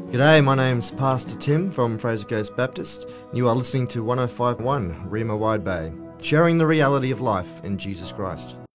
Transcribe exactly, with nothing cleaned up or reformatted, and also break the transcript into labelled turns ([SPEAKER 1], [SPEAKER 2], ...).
[SPEAKER 1] G'day, my name's Pastor Tim from Fraser Coast Baptist, and you are listening to one oh five point one Rima Wide Bay, sharing the reality of life in Jesus Christ.